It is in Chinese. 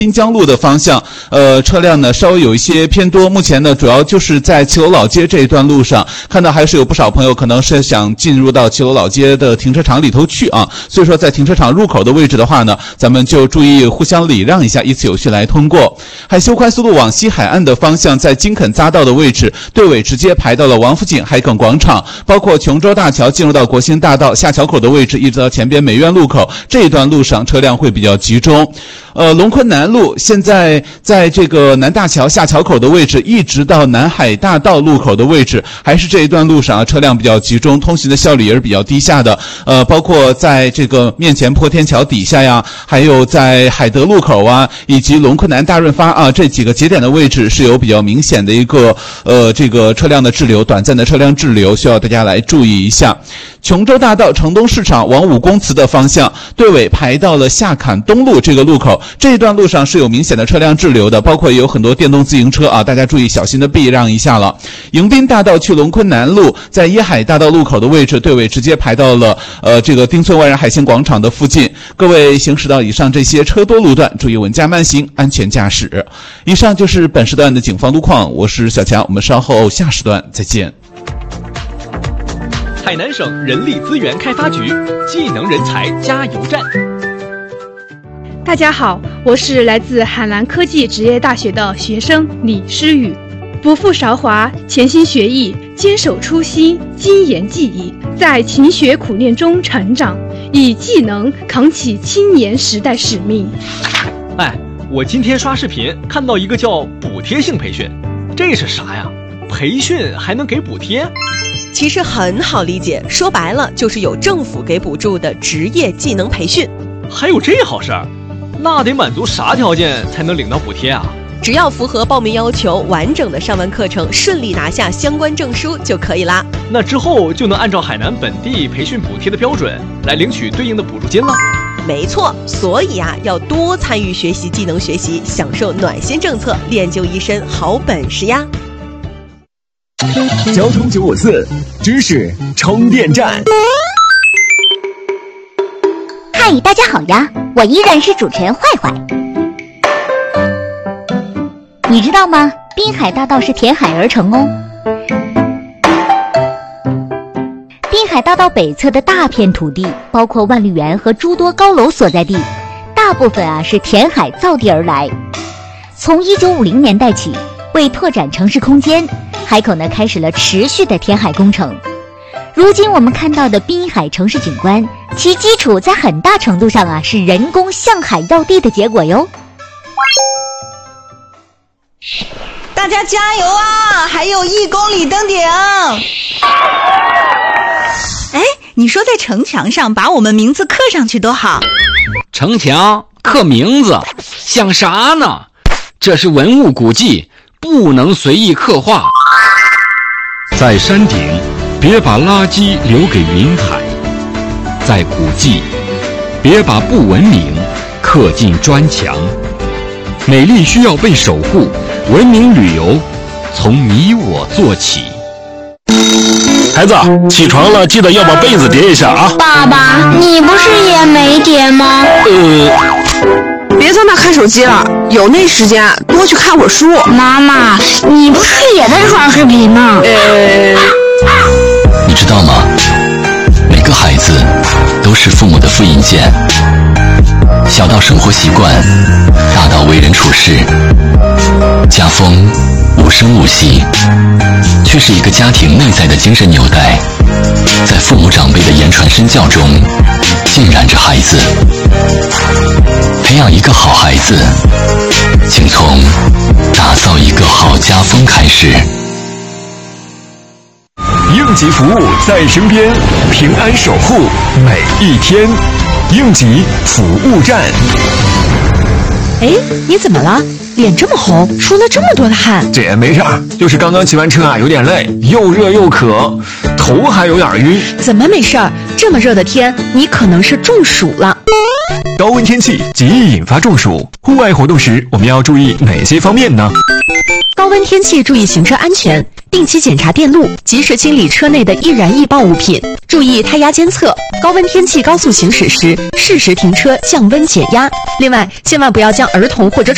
滨江路的方向，车辆呢稍微有一些偏多。目前呢，主要就是在齐楼老街这一段路上，看到还是有不少朋友可能是想进入到齐楼老街的停车场里头去啊。所以说，在停车场入口的位置的话呢，咱们就注意互相礼让一下，依次有序来通过。海修快速路往西海岸的方向，在金肯匝道的位置，队尾直接排到了王府井海埂广场，包括琼州大桥进入到国兴大道下桥口的位置，一直到前边美院路口这一段路上车辆会比较集中。龙昆南路现在在这个南大桥下桥口的位置，一直到南海大道路口的位置，还是这一段路上啊，车辆比较集中，通行的效率也是比较低下的。包括在这个面前坡天桥底下呀，还有在海德路口啊，以及龙昆南大润发啊这几个节点的位置是有比较明显的一个这个车辆的滞留，短暂的车辆滞留，需要大家来注意一下。琼州大道城东市场往武公祠的方向，队尾排到了下坎东路这个路口，这一段路上是有明显的车辆滞留的，包括有很多电动自行车啊，大家注意小心的避让一下了。迎宾大道去龙昆南路，在椰海大道路口的位置，队尾直接排到了这个丁村万人海鲜广场的附近。各位行驶到以上这些车多路段，注意稳驾慢行，安全驾驶。以上就是本时段的警方路况，我是小强，我们稍后下时段再见。 海南省人力资源开发局技能人才加油站。 大家好，我是来自海南科技职业大学的学生李诗雨。不负韶华，潜心学艺，坚守初心，精研技艺，在勤学苦练中成长，以技能扛起青年时代使命。 哎，我今天刷视频看到一个叫补贴性培训，这是啥呀？培训还能给补贴？ 其实很好理解，说白了就是有政府给补助的职业技能培训。 还有这好事儿？那得满足啥条件才能领到补贴啊？ 只要符合报名要求，完整的上完课程，顺利拿下相关证书就可以啦。 那之后就能按照海南本地培训补贴的标准来领取对应的补助金了。 没错，所以啊，要多参与学习技能学习，享受暖心政策，练就一身好本事呀。 交通954知识充电站。 嗨，大家好呀，我依然是主持人坏坏。你知道吗？滨海大道是填海而成哦。滨海大道北侧的大片土地，包括万绿园和诸多高楼所在地，大部分是填海造地而来。从1950年代起，为拓展城市空间，海口开始了持续的填海工程。如今我们看到的滨海城市景观，其基础在很大程度上是人工向海要地的结果哟。 大家加油啊！还有1公里登顶。哎，你说在城墙上把我们名字刻上去多好。 城墙刻名字想啥呢？这是文物古迹，不能随意刻画。 在山顶，别把垃圾留给云海；在古迹，别把不文明刻进砖墙。美丽需要被守护，文明旅游从你我做起。 孩子，起床了，记得要把被子叠一下啊！ 爸爸，你不是也没叠吗？ 别在那看手机了，有那时间多去看会儿书。 妈妈，你不是也在刷视频吗？ 你知道吗？每个孩子都是父母的复印件，小到生活习惯，大到为人处事，家风无声无息，却是一个家庭内在的精神纽带，在父母长辈的言传身教中浸染着孩子。培养一个好孩子，请从打造一个好家风开始。 应急服务在身边，平安守护每一天。应急服务站。 哎，你怎么了？脸这么红，出了这么多的汗。 这没事儿，就是刚刚骑完车有点累，又热又渴，头还有点晕。 怎么没事儿？这么热的天，你可能是中暑了。 高温天气极易引发中暑，户外活动时我们要注意哪些方面呢？ 高温天气注意行车安全，定期检查电路，及时清理车内的易燃易爆物品，注意胎压监测。高温天气高速行驶时，适时停车降温减压。另外，千万不要将儿童或者